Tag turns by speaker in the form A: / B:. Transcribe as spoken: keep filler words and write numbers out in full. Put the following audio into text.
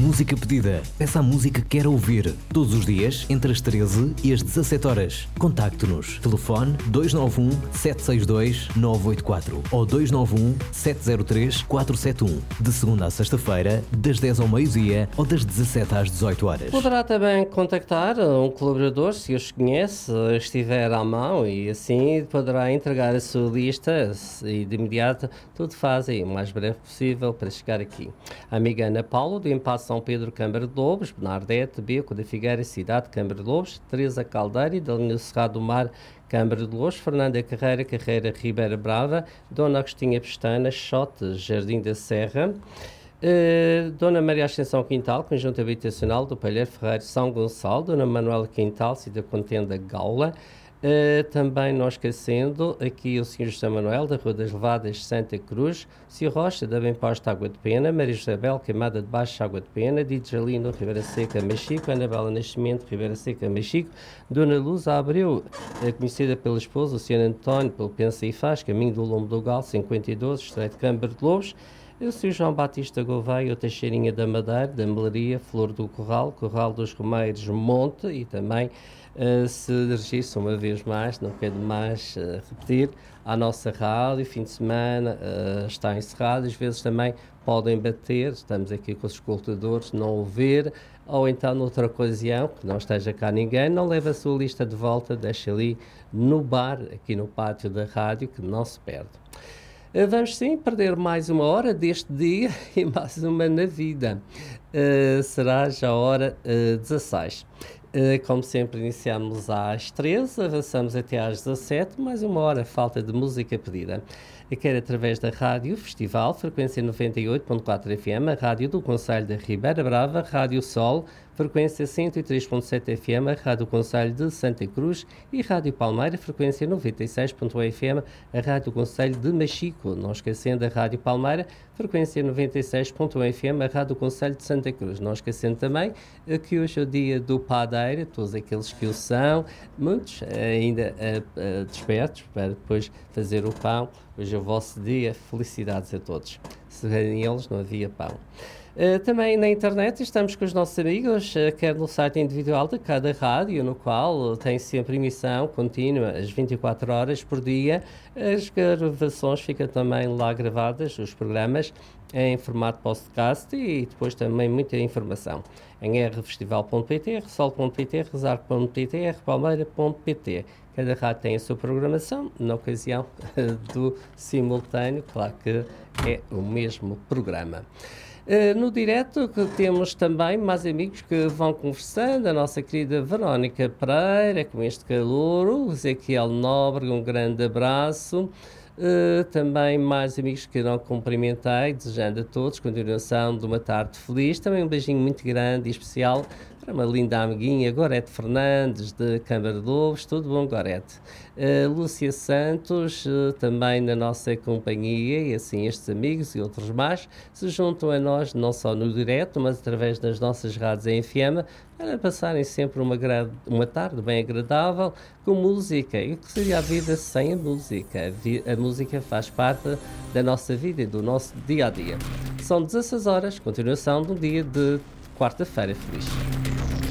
A: Música pedida. Peça a música que quer ouvir. Todos os dias, entre as treze e as dezassete horas. Contacte-nos. Telefone dois nove um, sete seis dois, nove oito quatro ou dois nove um, sete zero três, quatro sete um. De segunda a sexta-feira, das dez ao meio-dia ou das dezassete às dezoito horas.
B: Poderá também contactar um colaborador, se os conhece, estiver à mão, e assim poderá entregar a sua lista e de imediato tudo fazem o mais breve possível para chegar aqui. A amiga Ana Paulo, do Impasse São Pedro, Câmara de Lobos, Bernardete, Beco da Figueira, Cidade, Câmara de Lobos, Teresa Caldeira, da linha Cerrado do Mar, Câmara de Lobos, Fernanda Carreira, Carreira, Ribeira Brava, Dona Agostinha Pestana, Xote, Jardim da Serra, Uh, Dona Maria Ascensão Quintal, Conjunto Habitacional do Palheiro Ferreiro, São Gonçalo, Dona Manuela Quintal, Cida Contenda, Gaula, uh, também não esquecendo aqui o senhor José Manuel, da Rua das Levadas, Santa Cruz, o senhor Rocha, da Bem Posta, Água de Pena, Maria Isabel, Queimada de Baixo, Água de Pena, Didjalino, Ribeira Seca, Machico, Anabela Nascimento, Ribeira Seca, Machico, Dona Luz Abreu, uh, conhecida pela esposa, o senhor António, pelo Pensa e Faz, Caminho do Lombo do Gal, cinquenta e dois, Estreito Câmara de Lobos, eu sou o João Batista Gouveia, o Teixeirinha da Madeira, da Melaria, Flor do Corral, Corral dos Romeiros, Monte, e também uh, se registra uma vez mais, não quero mais uh, repetir, à nossa rádio, fim de semana uh, está encerrado, às vezes também podem bater, estamos aqui com os escutadores, não ouvir, ou então noutra ocasião, que não esteja cá ninguém, não leve a sua lista de volta, deixa ali no bar, aqui no pátio da rádio, que não se perde. Vamos sim perder mais uma hora deste dia e mais uma na vida. Uh, será já a hora uh, dezasseis. Uh, como sempre, iniciamos às treze, avançamos até às dezassete, mais uma hora, falta de música pedida. Quer através da Rádio Festival, frequência noventa e oito ponto quatro F M, a Rádio do Concelho da Ribeira Brava, Rádio Sol, frequência cento e três ponto sete F M, a Rádio Concelho de Santa Cruz e Rádio Palmeira, frequência noventa e seis ponto um F M, a Rádio Concelho de Machico. Não esquecendo a Rádio Palmeira, frequência noventa e seis ponto um F M, a Rádio Concelho de Santa Cruz. Não esquecendo também que hoje é o dia do padeiro, todos aqueles que o são, muitos ainda uh, uh, despertos para depois fazer o pão. Hoje é o vosso dia, felicidades a todos. Sem eles não havia pão. Uh, também na internet estamos com os nossos amigos, uh, quer no site individual de cada rádio, no qual uh, tem sempre emissão contínua, às vinte e quatro horas por dia. As gravações ficam também lá gravadas, os programas, em formato podcast e depois também muita informação. Em r festival ponto p t, r sol ponto p t, resarco ponto p t, r palmeira ponto p t. Cada rádio tem a sua programação, na ocasião do simultâneo, claro que é o mesmo programa. Uh, no direto que temos também mais amigos que vão conversando, a nossa querida Verónica Pereira, com este calor, o Ezequiel Nóbrega, um grande abraço. Uh, também mais amigos que não cumprimentei, desejando a todos continuação de uma tarde feliz. Também um beijinho muito grande e especial para uma linda amiguinha, Gorete Fernandes, de Câmara de Lobos. Tudo bom, Gorete? Uh, Lúcia Santos, uh, também na nossa companhia, e assim estes amigos e outros mais se juntam a nós, não só no direto, mas através das nossas rádios em F M, para passarem sempre uma, uma tarde bem agradável com música. E o que seria a vida sem a música? A, vi a música faz parte da nossa vida e do nosso dia a dia. São dezasseis horas, continuação de um dia de quarta-feira feliz.